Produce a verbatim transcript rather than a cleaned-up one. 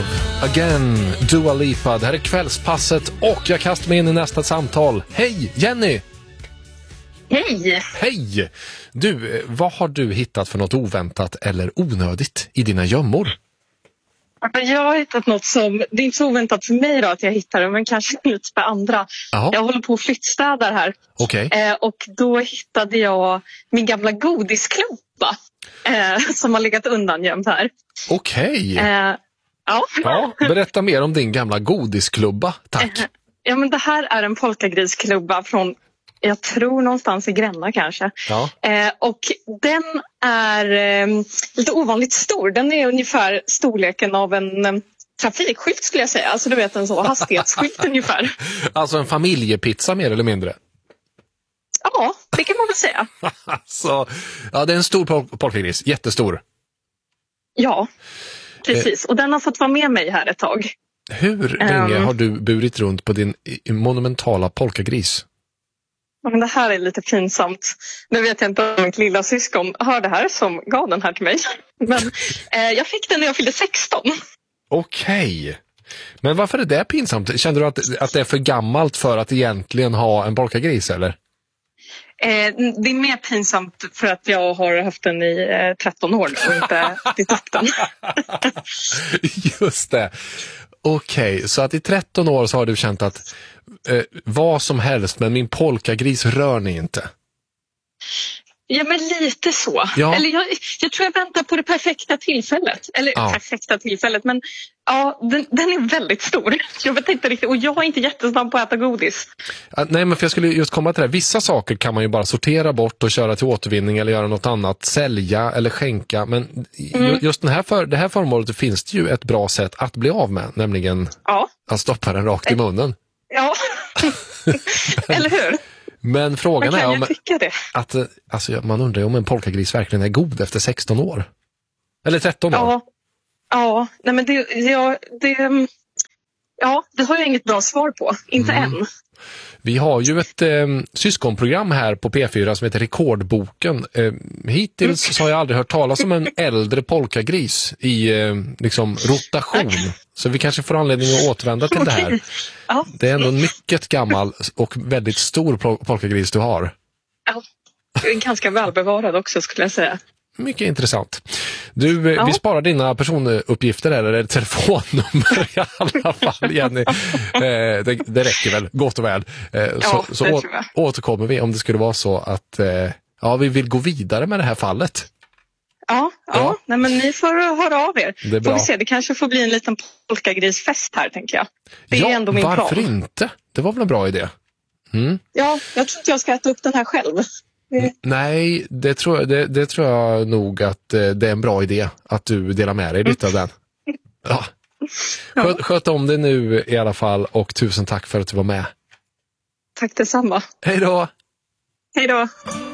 Love Again, Dua Lipa. Det här är kvällspasset och jag kastar mig in i nästa samtal. Hej Jenny! Hej! Hej! Du, vad har du hittat för något oväntat eller onödigt i dina gömmor? Jag har hittat något som, det är inte så oväntat för mig då att jag hittar det, men kanske lite för andra. Aha. Jag håller på att flyttstädar här. Okay. Eh, och då hittade jag min gamla godisklubba eh, som har legat undangömd här. Okej. Okay. Eh, ja. ja. Berätta mer om din gamla godisklubba, tack. Eh, ja, men det här är en polkagrisklubba från, jag tror någonstans i Gränna kanske. Ja. Eh, och den är eh, lite ovanligt stor. Den är ungefär storleken av en eh, trafikskylt skulle jag säga. Alltså du vet en så hastighetsskylt ungefär. Alltså en familjepizza mer eller mindre? Ja, det kan man väl säga. Så, ja, det är en stor pol- polkagris, jättestor. Ja, precis. Eh. Och den har fått vara med mig här ett tag. Hur länge um, har du burit runt på din monumentala polkagris? Men det här är lite pinsamt. Nu vet jag inte om mitt lilla syskon hör det här som gav den här till mig. Men eh, jag fick den när jag fyllde sexton. Okej. Okay. Men varför är det pinsamt? Kände du att, att det är för gammalt för att egentligen ha en polkagris eller? Eh, det är mer pinsamt för att jag har haft den i eh, tretton år och inte till den. Just det. Okej, okay, så att i tretton år så har du känt att eh, vad som helst, men min polkagris rör ni inte. Ja, men lite så. Ja. Eller jag, jag tror jag väntar på det perfekta tillfället. Eller ja. perfekta tillfället, men ja, den, den är väldigt stor. Jag vet inte riktigt, och jag är inte jättesnabb på att äta godis. Ah, nej, men för jag skulle just komma till det. Vissa saker kan man ju bara sortera bort och köra till återvinning eller göra något annat. Sälja eller skänka. Men mm. just den här för, det här föremålet finns det ju ett bra sätt att bli av med. Nämligen ja. att stoppa den rakt i munnen. Ja, eller hur? Men frågan är om det. att alltså, man undrar ju om en polkagris verkligen är god efter sexton år. Eller tretton år. Ja, ja. Nej, men det, ja, det, ja, det har jag inget bra svar på. Inte mm. än. Vi har ju ett eh, syskonprogram här på P fyra som heter Rekordboken. Eh, hittills mm. så har jag aldrig hört talas om en äldre polkagris i eh, liksom rotation. Så vi kanske får anledning att återvända till det här. Ja. Det är ändå en mycket gammal och väldigt stor polkagris du har. Ja, en ganska välbevarad också skulle jag säga. Mycket intressant. Du, ja. vi sparar dina personuppgifter här, eller telefonnummer i alla fall, Jenny. Eh, det, det räcker väl, gott och väl. Eh, ja, så så å, återkommer vi om det skulle vara så att eh, ja, vi vill gå vidare med det här fallet. Ja, ja. ja. Nej, men ni får höra av er. Det är bra. Får vi se, det kanske får bli en liten polkagrisfest här, tänker jag. Det är ja, ändå min varför plan. inte? Det var väl en bra idé. Mm. Ja, jag tror inte jag ska äta upp den här själv. Mm. Nej, det tror, jag, det, det tror jag nog att eh, det är en bra idé att du delar med dig lite mm. av den. Ja. Sköt, sköt om det nu i alla fall och tusen tack för att du var med. Tack detsamma. Hej då! Hej då!